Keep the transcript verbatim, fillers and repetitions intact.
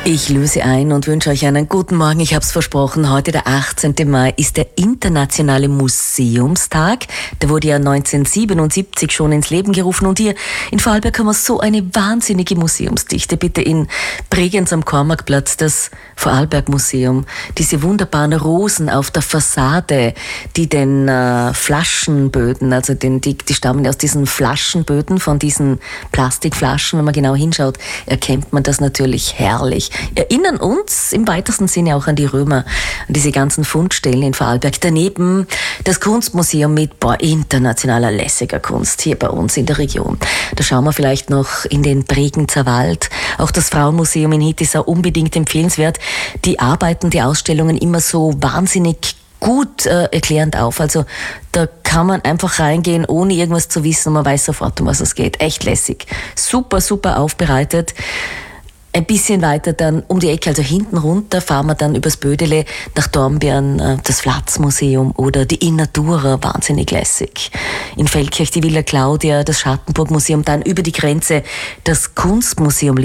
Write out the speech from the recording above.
Ich löse ein und wünsche euch einen guten Morgen. Ich habe es versprochen, heute der achtzehnte Mai ist der internationale Museumstag. Der wurde ja neunzehnhundertsiebenundsiebzig schon ins Leben gerufen und hier in Vorarlberg haben wir so eine wahnsinnige Museumsdichte. Bitte in Bregenz am Kormakplatz, das Vorarlberg-Museum. Diese wunderbaren Rosen auf der Fassade, die den äh, Flaschenböden, also den, die, die stammen aus diesen Flaschenböden, von diesen Plastikflaschen. Wenn man genau hinschaut, erkennt man das natürlich herrlich. Erinnern uns im weitesten Sinne auch an die Römer, an diese ganzen Fundstellen in Vorarlberg. Daneben das Kunstmuseum mit boah, internationaler lässiger Kunst hier bei uns in der Region. Da schauen wir vielleicht noch in den Bregenzer Wald. Auch das Frauenmuseum in Hittisau unbedingt empfehlenswert. Die Arbeiten, die Ausstellungen immer so wahnsinnig gut äh, erklärend auf. Also da kann man einfach reingehen, ohne irgendwas zu wissen und man weiß sofort, um was es geht. Echt lässig. Super, super aufbereitet. Ein bisschen weiter dann um die Ecke, also hinten runter, fahren wir dann übers Bödele nach Dornbirn, das Flatz-Museum oder die Innatura, wahnsinnig lässig. In Feldkirch die Villa Claudia, das Schattenburg-Museum, dann über die Grenze das Kunstmuseum